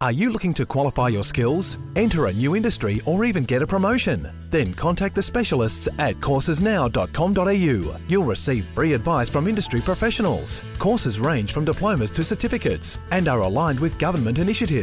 Are you looking to qualify your skills, enter a new industry, or even get a promotion? Then contact the specialists at coursesnow.com.au. You'll receive free advice from industry professionals. Courses range from diplomas to certificates and are aligned with government initiatives.